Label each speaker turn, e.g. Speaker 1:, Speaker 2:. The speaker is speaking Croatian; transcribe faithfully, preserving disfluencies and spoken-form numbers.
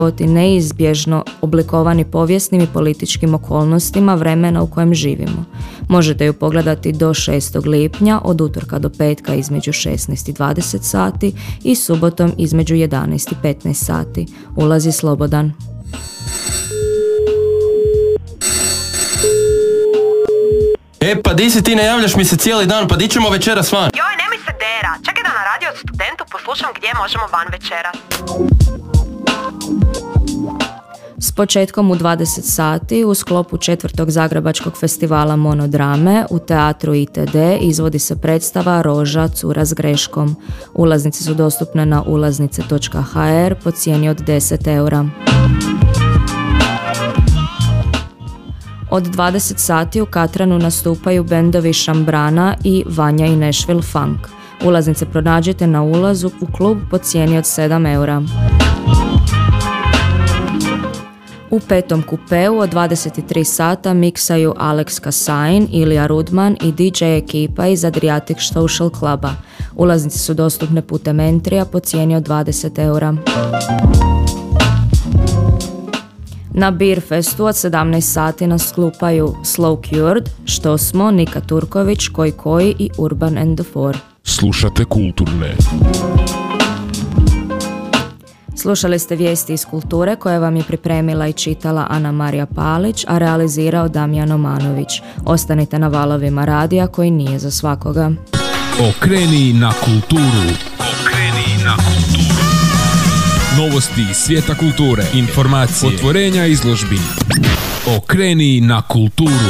Speaker 1: životi neizbježno oblikovani povijesnim i političkim okolnostima vremena u kojem živimo. Možete ju pogledati do šestog lipnja, od utorka do petka između šesnaest i dvadeset sati i subotom između jedanaest i petnaest sati. Ulaz je slobodan.
Speaker 2: E, pa di si, ti ne javljaš mi se cijeli dan, pa di ćemo večeras van?
Speaker 3: Joj, nemoj se dera, čekaj da na radio od Studentu poslušam gdje možemo van večeras.
Speaker 1: S početkom u dvadeset sati u sklopu četvrtog zagrebačkog festivala monodrame u teatru I T D izvodi se predstava Roža, cura s greškom. Ulaznice su dostupne na ulaznice točka h r po cijeni od deset eura. Od dvadeset sati u Katranu nastupaju bendovi Šambrana i Vanja i Nashville Funk. Ulaznice pronađite na ulazu u klub po cijeni od sedam eura. U petom kupeu od dvadeset tri sata miksaju Alex Kasain, Ilija Rudman i D J ekipa iz Adriatic Social Cluba. Ulaznice su dostupne putem Entrija po cijeni od dvadeset eura. Na Beer Festu od sedamnaest sati nastupaju Slow Cured, Što smo, Nika Turković, Koji Koji i Urban and the Four.
Speaker 4: Slušate Kulturne.
Speaker 1: Slušali ste vijesti iz kulture koje vam je pripremila i čitala Ana Marija Palić, a realizirao Damjan Omanović. Ostanite na valovima radija koji nije za svakoga.
Speaker 4: Okreni na kulturu. Okreni na kulturu. Novosti iz svijeta kulture, informacije, otvorenja izložbi. Okreni na kulturu.